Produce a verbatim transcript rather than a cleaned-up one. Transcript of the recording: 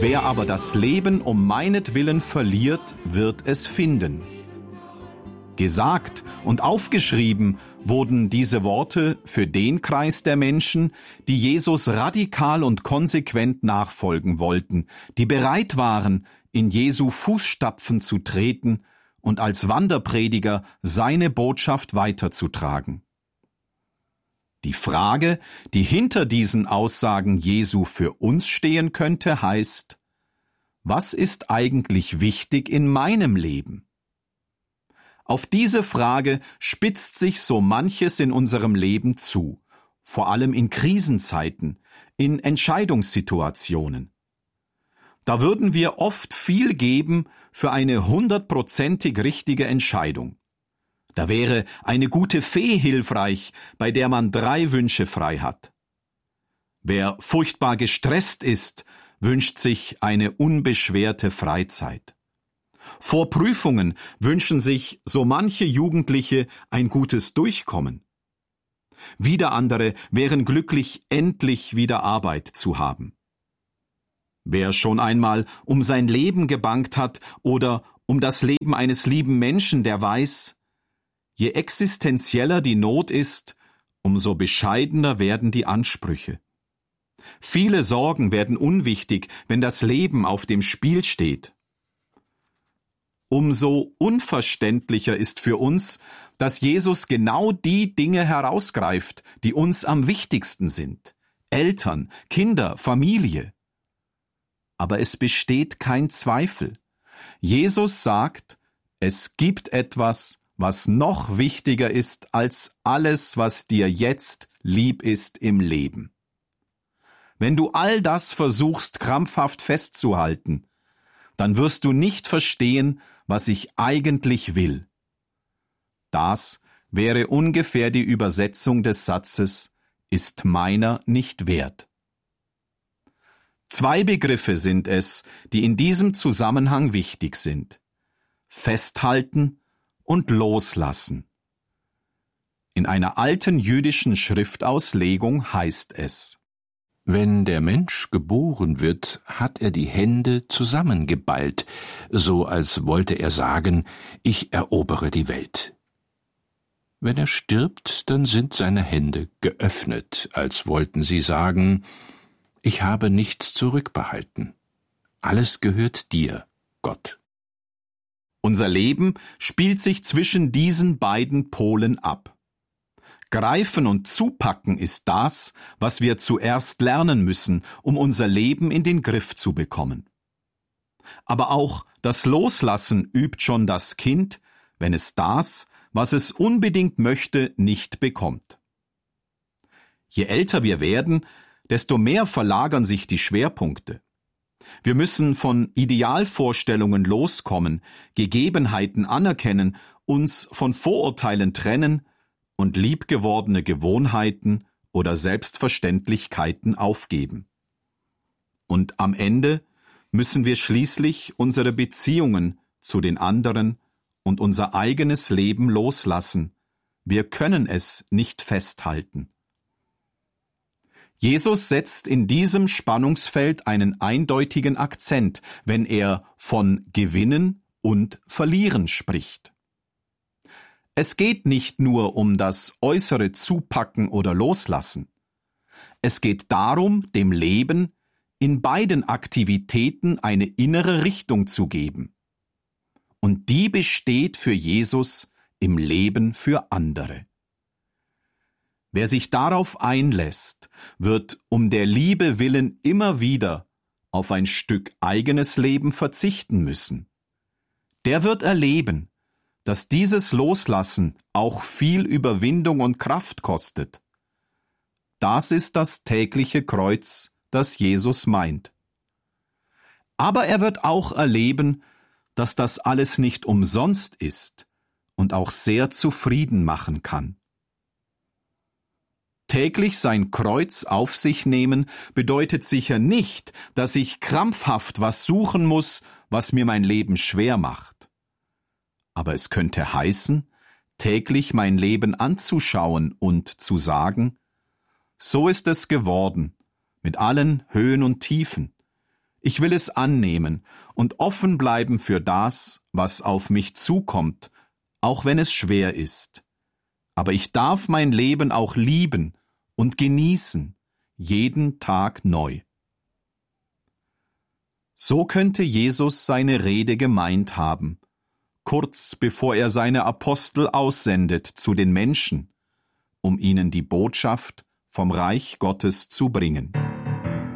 Wer aber das Leben um meinetwillen verliert, wird es finden. Gesagt und aufgeschrieben wurden diese Worte für den Kreis der Menschen, die Jesus radikal und konsequent nachfolgen wollten, die bereit waren, in Jesu Fußstapfen zu treten und als Wanderprediger seine Botschaft weiterzutragen. Die Frage, die hinter diesen Aussagen Jesu für uns stehen könnte, heißt: Was ist eigentlich wichtig in meinem Leben? Auf diese Frage spitzt sich so manches in unserem Leben zu, vor allem in Krisenzeiten, in Entscheidungssituationen. Da würden wir oft viel geben für eine hundertprozentig richtige Entscheidung. Da wäre eine gute Fee hilfreich, bei der man drei Wünsche frei hat. Wer furchtbar gestresst ist, wünscht sich eine unbeschwerte Freizeit. Vor Prüfungen wünschen sich so manche Jugendliche ein gutes Durchkommen. Wieder andere wären glücklich, endlich wieder Arbeit zu haben. Wer schon einmal um sein Leben gebangt hat oder um das Leben eines lieben Menschen, der weiß, je existenzieller die Not ist, umso bescheidener werden die Ansprüche. Viele Sorgen werden unwichtig, wenn das Leben auf dem Spiel steht. Umso unverständlicher ist für uns, dass Jesus genau die Dinge herausgreift, die uns am wichtigsten sind: Eltern, Kinder, Familie. Aber es besteht kein Zweifel. Jesus sagt, es gibt etwas, was noch wichtiger ist als alles, was dir jetzt lieb ist im Leben. Wenn du all das versuchst, krampfhaft festzuhalten, dann wirst du nicht verstehen, was ich eigentlich will. Das wäre ungefähr die Übersetzung des Satzes, ist meiner nicht wert. Zwei Begriffe sind es, die in diesem Zusammenhang wichtig sind: Festhalten und Loslassen. In einer alten jüdischen Schriftauslegung heißt es: Wenn der Mensch geboren wird, hat er die Hände zusammengeballt, so als wollte er sagen, ich erobere die Welt. Wenn er stirbt, dann sind seine Hände geöffnet, als wollten sie sagen, ich habe nichts zurückbehalten. Alles gehört dir, Gott. Unser Leben spielt sich zwischen diesen beiden Polen ab. Greifen und zupacken ist das, was wir zuerst lernen müssen, um unser Leben in den Griff zu bekommen. Aber auch das Loslassen übt schon das Kind, wenn es das, was es unbedingt möchte, nicht bekommt. Je älter wir werden, desto mehr verlagern sich die Schwerpunkte. Wir müssen von Idealvorstellungen loskommen, Gegebenheiten anerkennen, uns von Vorurteilen trennen und liebgewordene Gewohnheiten oder Selbstverständlichkeiten aufgeben. Und am Ende müssen wir schließlich unsere Beziehungen zu den anderen und unser eigenes Leben loslassen. Wir können es nicht festhalten. Jesus setzt in diesem Spannungsfeld einen eindeutigen Akzent, wenn er von Gewinnen und Verlieren spricht. Es geht nicht nur um das äußere Zupacken oder Loslassen. Es geht darum, dem Leben in beiden Aktivitäten eine innere Richtung zu geben. Und die besteht für Jesus im Leben für andere. Wer sich darauf einlässt, wird um der Liebe willen immer wieder auf ein Stück eigenes Leben verzichten müssen. Der wird erleben, dass dieses Loslassen auch viel Überwindung und Kraft kostet. Das ist das tägliche Kreuz, das Jesus meint. Aber er wird auch erleben, dass das alles nicht umsonst ist und auch sehr zufrieden machen kann. Täglich sein Kreuz auf sich nehmen bedeutet sicher nicht, dass ich krampfhaft was suchen muss, was mir mein Leben schwer macht. Aber es könnte heißen, täglich mein Leben anzuschauen und zu sagen, so ist es geworden, mit allen Höhen und Tiefen. Ich will es annehmen und offen bleiben für das, was auf mich zukommt, auch wenn es schwer ist. Aber ich darf mein Leben auch lieben und genießen, jeden Tag neu. So könnte Jesus seine Rede gemeint haben, kurz bevor er seine Apostel aussendet zu den Menschen, um ihnen die Botschaft vom Reich Gottes zu bringen.